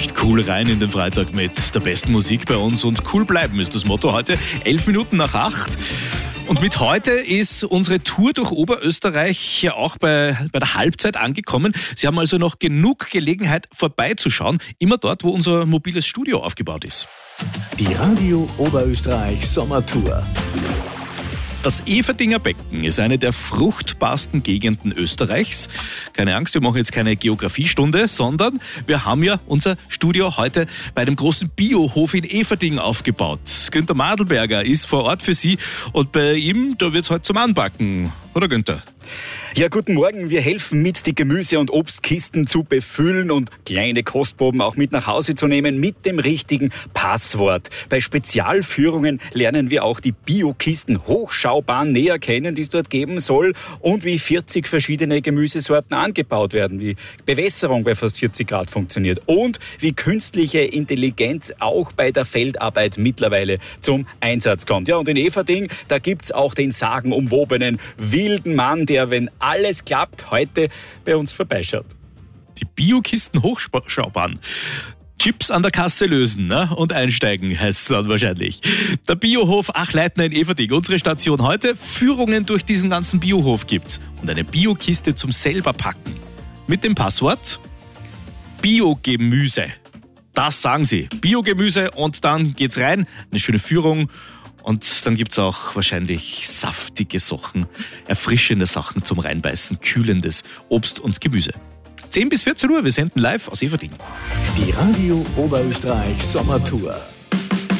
echt cool rein in den Freitag mit der besten Musik bei uns und cool bleiben ist das Motto heute. 11 Minuten nach 8. Und mit heute ist unsere Tour durch Oberösterreich ja auch bei der Halbzeit angekommen. Sie haben also noch genug Gelegenheit vorbeizuschauen, immer dort, wo unser mobiles Studio aufgebaut ist. Die Radio Oberösterreich Sommertour. Das Eferdinger Becken ist eine der fruchtbarsten Gegenden Österreichs. Keine Angst, wir machen jetzt keine Geografiestunde, sondern wir haben ja unser Studio heute bei dem großen Biohof in Eferding aufgebaut. Günther Madelberger ist vor Ort für Sie und bei ihm, da wird's heute zum Anbacken. Oder Günther? Ja, guten Morgen. Wir helfen mit, die Gemüse- und Obstkisten zu befüllen und kleine Kostproben auch mit nach Hause zu nehmen mit dem richtigen Passwort. Bei Spezialführungen lernen wir auch die Biokisten Hochschaubahn näher kennen, die es dort geben soll und wie 40 verschiedene Gemüsesorten angebaut werden, wie Bewässerung bei fast 40 Grad funktioniert und wie künstliche Intelligenz auch bei der Feldarbeit mittlerweile zum Einsatz kommt. Ja, und in Eferding, da gibt's auch den sagenumwobenen wilden Mann, der, wenn alles klappt, heute bei uns vorbeischaut. Die Biokisten Hochschaubahn. Chips an der Kasse lösen, ne? Und einsteigen heißt es dann wahrscheinlich. Der Biohof Achleitner in Eferding, unsere Station heute. Führungen durch diesen ganzen Biohof gibt's. Und eine Biokiste zum selber packen. Mit dem Passwort Biogemüse. Das sagen Sie. Biogemüse und dann geht's rein. Eine schöne Führung. Und dann gibt's auch wahrscheinlich saftige Sachen, erfrischende Sachen zum Reinbeißen, kühlendes Obst und Gemüse. 10 bis 14 Uhr, wir senden live aus Eferding. Die Radio Oberösterreich Sommertour.